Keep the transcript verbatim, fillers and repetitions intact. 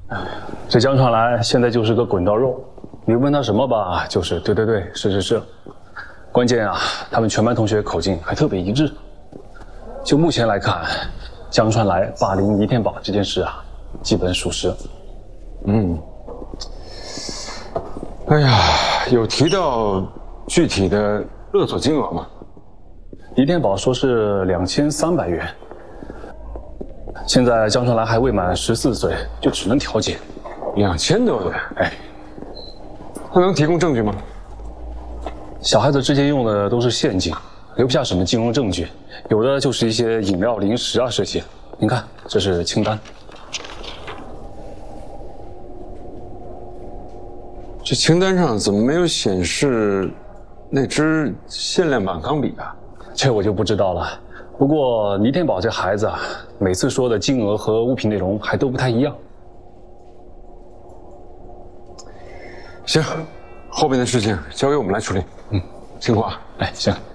这江川来现在就是个滚刀肉，你问他什么吧，就是对对对，是是是。关键啊，他们全班同学口径还特别一致。就目前来看，江川来霸凌倪天宝这件事啊，基本属实。 嗯。哎呀，有提到具体的勒索金额吗？ 倪天宝说是两千三百元。现在江川来还未满十四岁，就只能调解。 两千多元， 哎， 他能提供证据吗？ 小孩子之前用的都是现金，留不下什么金融证据，有的就是一些饮料、零食啊这些。您看，这是清单。 这清单上怎么没有显示那支限量版钢笔啊？ 这我就不知道了。不过倪天宝这孩子啊，每次说的金额和物品内容还都不太一样。 行，后边的事情交给我们来处理。嗯，辛苦啊。 哎，行。